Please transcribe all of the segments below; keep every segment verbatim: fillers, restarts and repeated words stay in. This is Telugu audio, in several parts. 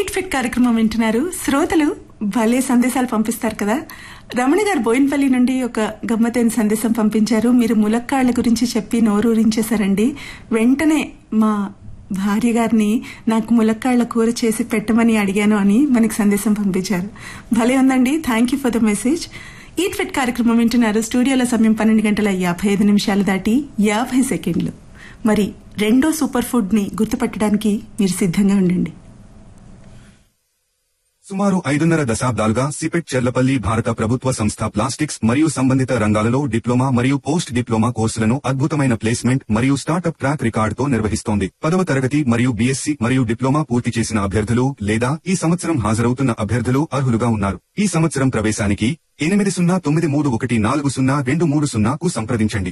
ఈట్ ఫిట్ కార్యక్రమం వింటున్నారు. శ్రోతలు భలే సందేశాలు పంపిస్తారు కదా. రమణ గారు బోయిన్పల్లి నుండి ఒక గమ్మతైన సందేశం పంపించారు. మీరు ములక్కాళ్ల గురించి చెప్పి నోరూరించేశారండి. వెంటనే మా భార్య గారిని నాకు ములక్కాళ్ల కూర చేసి పెట్టమని అడిగాను అని మనకి సందేశం పంపించారు. భలే ఉందండి. Thank you for the message. Eat fit కార్యక్రమం వింటున్నారు. స్టూడియోలో సమయం పన్నెండు గంటల యాభై ఐదు నిమిషాలు దాటి యాభై సెకండ్లు. మరి రెండో సూపర్ ఫుడ్ ని గుర్తుపట్టడానికి మీరు సిద్ధంగా ఉండండి. సుమారు ఐదున్నర దశాబ్దాలుగా సిపెట్ చెర్లపల్లి భారత ప్రభుత్వ సంస్థ ప్లాస్టిక్స్ మరియు సంబంధిత రంగాలలో డిప్లొమా మరియు పోస్ట్ డిప్లొమా కోర్సులను అద్భుతమైన ప్లేస్మెంట్ మరియు స్టార్టప్ ట్రాక్ రికార్డుతో నిర్వహిస్తోంది. పదవ తరగతి మరియు బీఎస్సీ మరియు డిప్లొమా పూర్తి చేసిన అభ్యర్థులు లేదా ఈ సంవత్సరం హాజరవుతున్న అభ్యర్థులు అర్హులుగా ఉన్నారు. ఈ సంవత్సరం ప్రవేశానికి ఎనిమిది సున్నా తొమ్మిది మూడు ఒకటి నాలుగు సున్నా రెండు మూడు సున్నాకు సంప్రదించండి.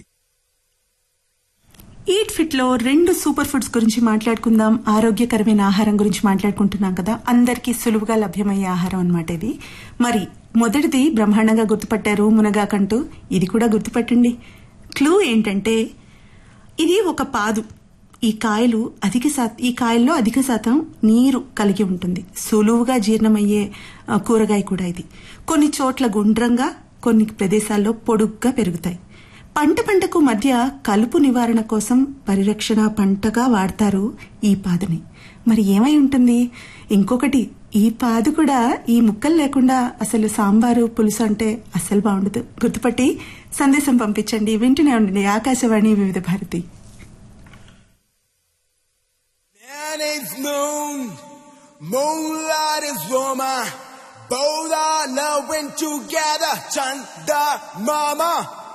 ఈట్ ఫిట్ లో రెండు సూపర్ ఫుడ్స్ గురించి మాట్లాడుకుందాం. ఆరోగ్యకరమైన ఆహారం గురించి మాట్లాడుకుంటున్నాం కదా. అందరికీ సులువుగా లభ్యమయ్యే ఆహారం అన్నమాట ఇది. మరి మొదటిది బ్రహ్మాండంగా గుర్తుపట్టారు మునగాకంటూ. ఇది కూడా గుర్తుపట్టండి. క్లూ ఏంటంటే ఇది ఒక పాదు. ఈ కాయలు అధిక శాతం ఈ కాయల్లో అధిక శాతం నీరు కలిగి ఉంటుంది. సులువుగా జీర్ణమయ్యే కూరగాయ కూడా ఇది. కొన్ని చోట్ల గుండ్రంగా, కొన్ని ప్రదేశాల్లో పొడుగ్గా పెరుగుతాయి. పంట పంటకు మధ్య కలుపు నివారణ కోసం పరిరక్షణ పంటగా వాడతారు ఈ పాదుని. మరి ఏమై ఉంటుంది? ఇంకొకటి, ఈ పాదు కూడా ఈ ముక్కలు లేకుండా అసలు సాంబారు పులుసు అంటే అస్సలు బాగుండదు. గుర్తుపట్టి సందేశం పంపించండి. వింటూనే ఉండండి ఆకాశవాణి వివిధ Bharati. Both are loving together, Chanda Mama.